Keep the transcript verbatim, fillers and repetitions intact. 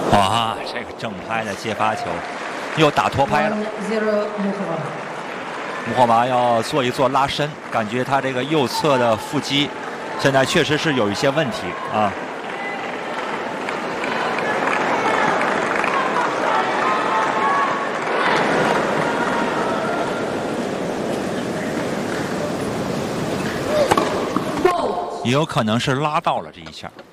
哇，这个正拍的接发球，又打拖拍了。穆赫马要做一做拉伸，感觉他这个右侧的腹肌现在确实是有一些问题啊。也有可能是拉到了这一下。